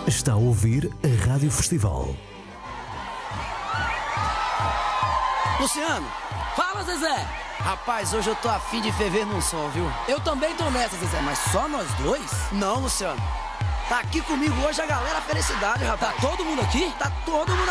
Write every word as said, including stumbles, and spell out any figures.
Está a ouvir a Rádio Festival. Luciano! Fala, Zezé! Rapaz, hoje eu tô afim de ferver num som, viu? Eu também tô nessa, Zezé, mas só nós dois? Não, Luciano. Tá aqui comigo hoje a galera Felicidade, rapaz. Tá todo mundo aqui? Tá todo mundo